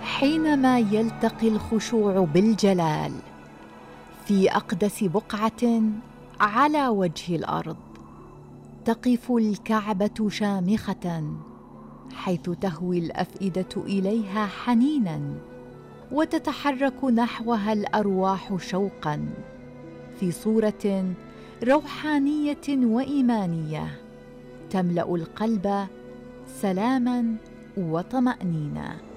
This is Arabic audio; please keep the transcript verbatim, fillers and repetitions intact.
حينما يلتقي الخشوع بالجلال في أقدس بقعة على وجه الأرض، تقف الكعبة شامخة حيث تهوي الأفئدة إليها حنيناً، وتتحرك نحوها الأرواح شوقاً في صورة روحانية وإيمانية تملأ القلب سلاماً وطمأنينة.